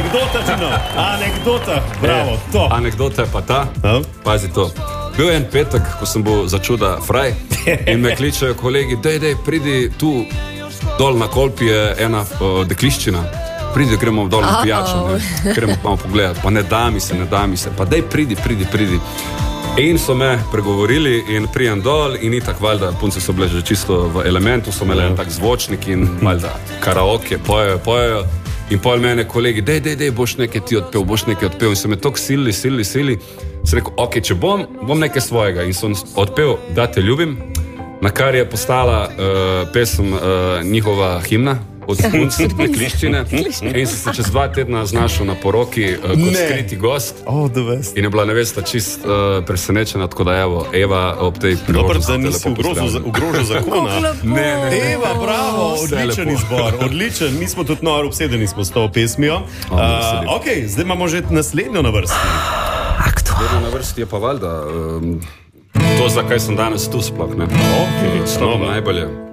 Anekdota, Tino. Anekdota. Bravo, to. Anekdota je pa ta. Pazi to. Bil je en petek, ko sem bil začuda fraj in me kličejo kolegi, dej, pridi tu dol na Kolpi je ena dekliščina. Pridi, gremo dol na pijačo, gremo malo pogledati. Pa ne da mi se. Pa dej, pridi. In so me pregovorili in prijem dol in itak valjda, punce so bile že čisto v elementu, so imeli en tak zvočnik in valjda karaoke, pojejo. In pol mene kolegi, dej, boš nekaj ti odpel. In so me toliko silili. Sem rekel, ok, če bom nekaj svojega. In sem odpel, da te ljubim, na kar je postala pesem njihova himna od punc dekliščine. In sem se čez 2 tedna znašel na poroki kot skriti gost. In je bila nevesta čist presenečena, tako da Eva ob tej priložnosti. Dobro, da nisi ogrožil zakona. Ne. Eva, bravo, odličen izbor, odličen. Mi smo tudi obsedeni smo s to pesmijo. Ok, zdaj imamo že naslednjo na vrsti. Naslednjo na vrsti je pa valjda to, zakaj sem danes tu sploh, ne? Ok, to najbolje.